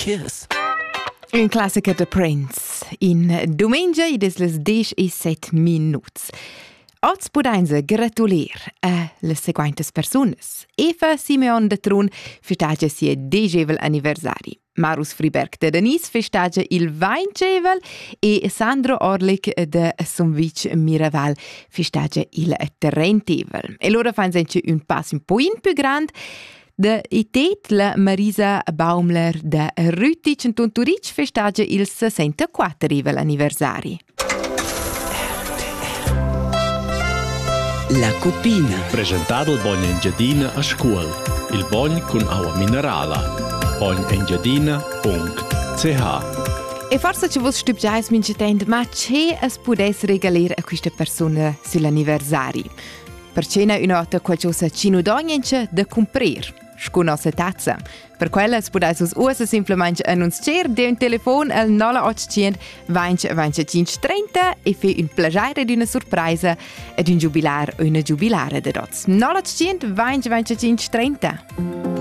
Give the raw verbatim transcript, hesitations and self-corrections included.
chies. Un classico de Prince. In domenica id es les dec e set minuts. Oz pudainza gratulir a le seguentes personas. Eva Simeon de Trun festagia sia degevel anniversari. Marus Friberg de Denis festagia il vaincevel e Sandro Orlik de Somvic Miraval festagia il terrentevel. E loro fanno un passo un po' in più grande. De itet la Marisa Baumler de Rüttic in Tunturic festagia il sessantaquattrevel anniversari. La Cupina. Presentato il Bogn Engiadina a scuola. Il Bogn con acqua minerale. bogn engiadina punto c h. E forse ci vos stupgiais mincetent, ma che es pudes regalir a questa persona sull'anniversari? Per cena una volta qualcosa ci non dognenche da comprar. Scu nossa tazza. Per quella es pudeis us usa simplemente annunciar de un telefon al nolla ottocento venti venticinque trenta e fe un plagiare di una sorpresa ed un jubilar o una jubilare de dots. nolla ottocento venti venticinque trenta.